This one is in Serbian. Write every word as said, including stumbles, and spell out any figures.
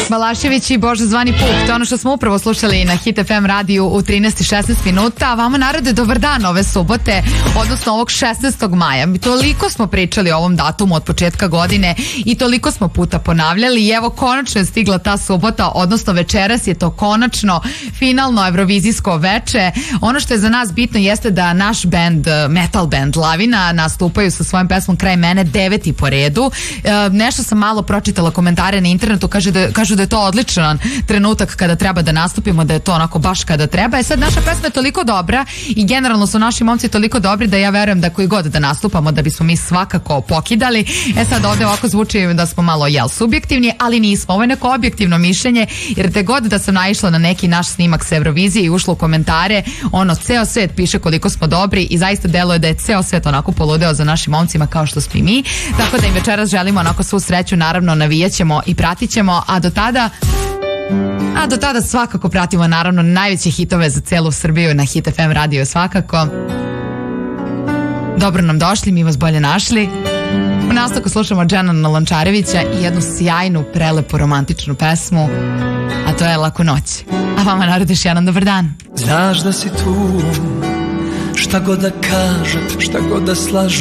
Balašević i Bože zvani Puk, to je ono što smo upravo slušali na Hit F M radiju u trinaest i šesnaest minuta, a vama narode dobar dan ove subote, odnosno ovog šesnaestog maja. Mi toliko smo pričali o ovom datumu od početka godine i toliko smo puta ponavljali i evo konačno je stigla ta subota, odnosno večeras je to konačno finalno evrovizijsko veče. Ono što je za nas bitno jeste da naš band, metal band Lavina, nastupaju sa svojom pesmom Kraj mene, deveti po redu. E, nešto sam malo pročitala komentare na internetu, kaže da, kažu da je to odličan trenutak kada treba da nastupimo, da je to onako baš kada treba. E sad, naša pesma je toliko dobra i generalno su naši momci toliko dobri da ja verujem da koji god da nastupamo da bismo mi svakako pokidali. E sad ovde ovako zvuči da smo malo jel subjektivni, ali nismo. Ovo je neko objektivno mišljenje, jer te god da sam naišla na neki naš snimak sa Eurovizije i ušla u komentare, ono, ceo svet piše koliko smo dobri i zaista deluje da je ceo svet onako poludeo za našim momcima kao što smo i mi. Tako da im večeras želimo onako svu sreću, naravno navijaćemo i pratit ćemo, a do tada a do tada svakako pratimo naravno najveće hitove za celu Srbiju na Hit F M radiju svakako. Dobro nam došli, mi vas bolje našli. U nastavku slušamo Dženana Lončarevića i jednu sjajnu, prelepu, romantičnu pesmu, a to je Laku noć. A vama narod još jedan dobar dan. Znaš da si tu, šta god da kažem, šta god da slažem,